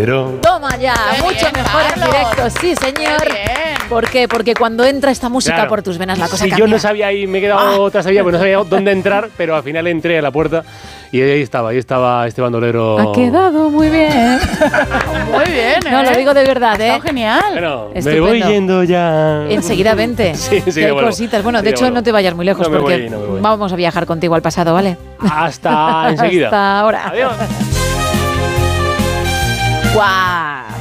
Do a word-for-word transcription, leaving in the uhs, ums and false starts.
bandolero. Toma ya, Qué mucho bien, mejor en Carlos. directo, sí señor. Qué bien. ¿Por qué? Porque cuando entra esta música Claro. por tus venas la cosa Si cambia. yo no sabía y me he quedado Ah. otra sabía, pues no sabía dónde entrar, pero al final entré a la puerta y ahí estaba, ahí estaba este bandolero. Ha quedado muy bien. Muy bien, ¿eh? No, lo digo de verdad, Está ¿eh? genial. Bueno, me Estupendo. voy yendo ya. Enseguida vente. Sí, sí, Que hay bueno. cositas. Bueno, de Sí, hecho, bueno. no te vayas muy lejos No me porque voy, no me voy. vamos a viajar contigo al pasado, ¿vale? Hasta enseguida. Hasta ahora. Adiós. ¡Guau!